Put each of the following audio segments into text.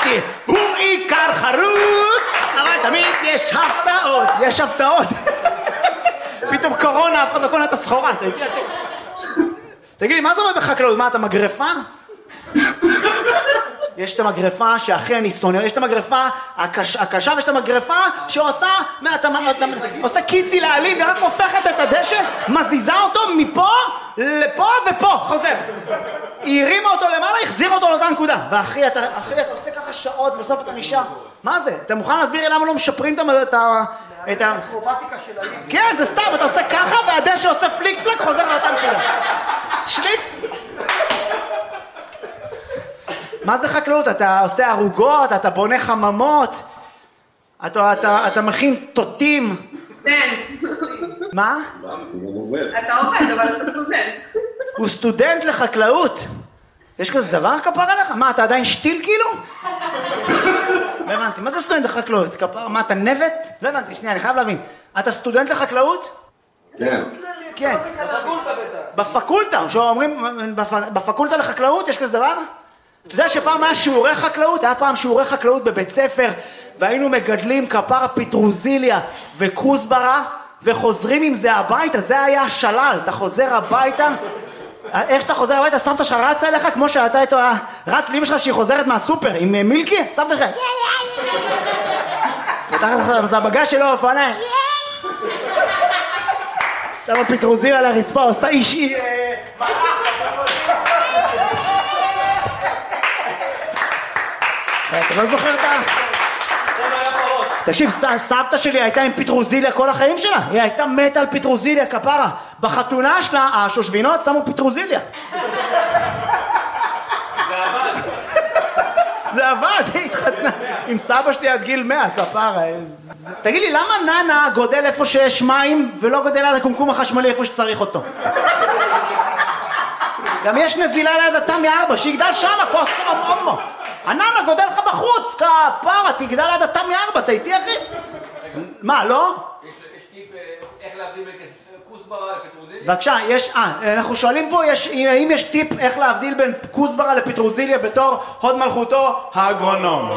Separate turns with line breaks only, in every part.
כי הוא עיקר חרוץ, אבל תמיד יש הפתעות. פתאום קורונה, אף אחד לא קונה את הסחורה, אתה איתי אחי. תגיד לי, מה זה אומר בחקלאות? מה, אתה מגרפה? יש את המגרפה שאחי אני שונא, יש את המגרפה הקשה ויש את המגרפה שעושה עושה קיצי לעלים ורק הופכת את הדשא, מזיזה אותו מפה לפה ופה, חוזר. היא הרימה אותו למעלה, החזיר אותו לאותה נקודה. ואחי, אתה עושה ככה שעות, בסוף אתה נשאר. מה זה? אתה מוכן להסביר לי למה לא משפרים את
האקרובטיקה של העלים?
כן, זה סתם, אתה עושה ככה והדשא עושה פליק פלק, חוזר לאותה נקודה. שליט. מה זה חקלאות? אתה עושה ערוגות, אתה בונה חממות, אתה מכין תותים.
סטודנט.
מה?
אתה עובד, אבל אתה סטודנט.
הוא סטודנט לחקלאות. יש כזה דבר כפר עליך? מה, אתה עדיין שתיל כאילו? לא הבנתי, מה זה סטודנט לחקלאות? כפר, מה, אתה נבט? לא הבנתי, שנייה, אני חייב להבין. אתה סטודנט לחקלאות?
כן.
כן. בפקולטה, שאומרים, בפקולטה לחקלאות יש כזה דבר? אתה יודע שפעם היה שיעורי חקלאות? היה פעם שיעורי חקלאות בבית ספר, והיינו מגדלים כפרה פיטרוזיליה וכוסברה, וחוזרים עם זה הביתה, זה היה השלל, אתה חוזר הביתה, איך שאתה חוזר הביתה, סבתא שלך רצה אליך, כמו שאתה איתו, רץ לאמא שלך שהיא חוזרת מהסופר, עם מילקי, סבתא שלך, פותחת את הבגז שלו, אופניים, שמה פיטרוזיליה על הרצפה, עושה אישי, אתה לא זוכר את ה... תקשיב, סבתא שלי הייתה עם פיטרוזיליה כל החיים שלה. היא הייתה מתה על פיטרוזיליה, כפרה. בחתונה שלה, השושבינות שמו פיטרוזיליה. זה עבד, היא התחתנה עם סבא שלי עד גיל 100, כפרה. תגיד לי, למה ננה גודל איפה שיש מים ולא גודל על הקומקום החשמלי איפה שצריך אותו? גם יש נזילה ליד התמי 4, שיגדל שם, כוס אומו. הננה גודל לך בחוץ, כפרה, תגדל עד התמי 4, אתה איתי אחי? מה, לא?
יש טיפ איך להבדיל בין כוסברה לפטרוזיליה?
בבקשה, אנחנו שואלים פה, האם יש טיפ איך להבדיל בין כוסברה לפטרוזיליה בתור הוד מלכותו האגרונום?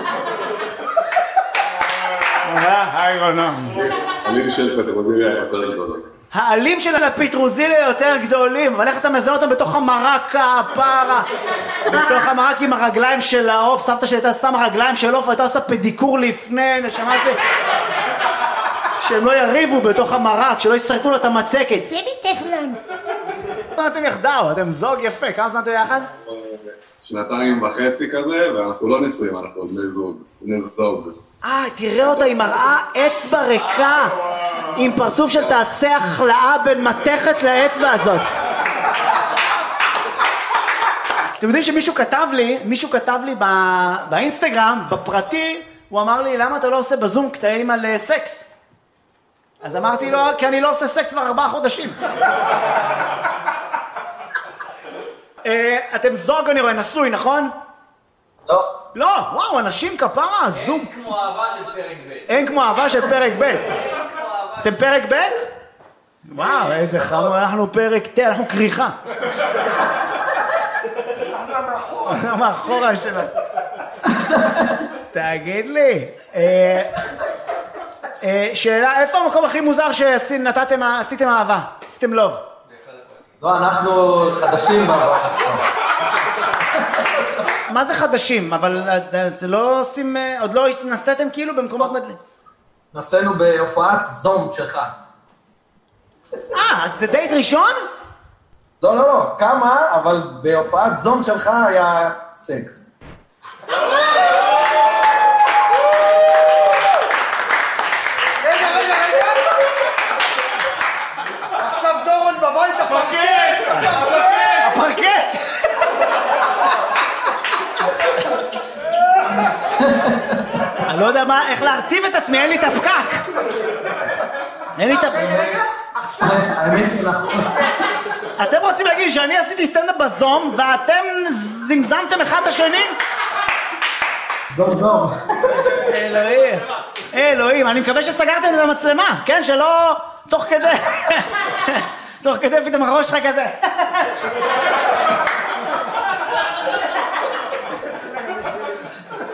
האגרונום.
העלים של פטרוזיליה יותר גדולות.
העלים של הפיטרוזיליה יותר גדולים, אבל איך אתה מזהה אותם בתוך המרק הפרה? בתוך המרק עם הרגליים של העוף, סבתא שלי הייתה שמה רגליים של עוף, והייתה עושה פדיקור לפני, נשמה שלי, שהם לא יריבו בתוך המרק, שלא יסרטו לו את המצקת. זה מטפלון. אתם יחדיו, אתם זוג יפה, כמה זמן אתם יחד?
2.5 כזה, ואנחנו לא נשואים, אנחנו בני זוג.
תראה אותה, היא מראה אצבע ריקה, עם פרצוף של תעשה החלאה בין מתכת לאצבע הזאת. אתם יודעים שמישהו כתב לי באינסטגרם, בפרטי, הוא אמר לי, למה אתה לא עושה בזום קטעים על סקס? אז אמרתי לו, כי אני לא עושה סקס כבר 4 חודשים. אתם זוג אני רואה, נשוי, נכון?
לא.
לא, וואו, אנשים כפרה, זוג.
אין כמו אהבה של פרק ב'.
אין כמו אהבה של פרק ב'. אתם פרק ב'? וואו, איזה חמור, אנחנו פרק ת', אנחנו קריחה. אנחנו מאחורה שלה. תגיד לי, שאלה, איפה המקום הכי מוזר שעשיתם אהבה? עשיתם לוב?
לא, אנחנו חדשים באהבה.
מה זה חדשים? אבל זה לא עושים, עוד לא התנסיתם כאילו במקומות מדלים?
נסענו בהופעת זום שלך.
זה דייט ראשון?
לא, כמה, אבל בהופעת זום שלך היה סקס.
רגע. עכשיו דורון בבית הפרקט.
הפרקט! אני לא יודע איך להרטיב את עצמי, אין לי את הפקק.
האמת שלך.
אתם רוצים להגיד שאני עשיתי סטנדאפ בזום ואתם זמזמתם אחד את השני?
זום.
אלוהים, אני מקווה שסגרתם את המצלמה, כן? שלא תוך כדי פתאום הראש שלך כזה.